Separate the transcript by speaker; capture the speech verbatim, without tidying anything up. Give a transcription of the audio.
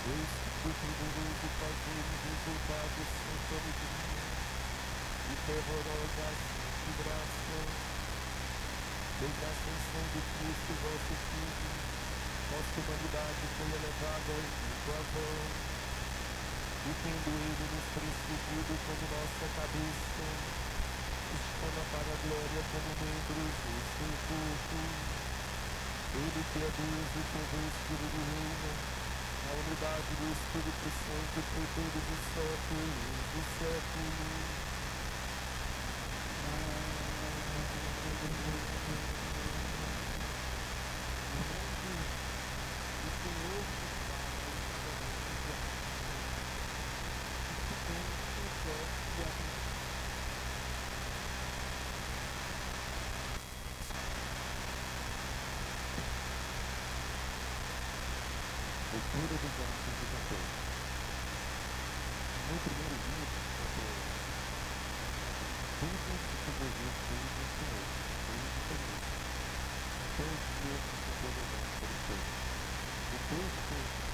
Speaker 1: Deus que foi poderoso fazer os resultados sem alegria e fervorosa ação de graça, desde a ascensão de Cristo, vosso Filho, nossa humanidade foi elevada em tua voz, e tendo ele nos precedido como nossa cabeça, nos chama para a glória como membros do seu corpo. Ele que é Deus e que é Deus que ele reina, na unidade do Espírito Santo por todos os séculos dos séculos. Leitura dos Atos dos Apóstolos. No primeiro livro, tudo se convergeu tudo no Senhor, tudo feliz. Até o dia que se revelou por todos. Depois de ter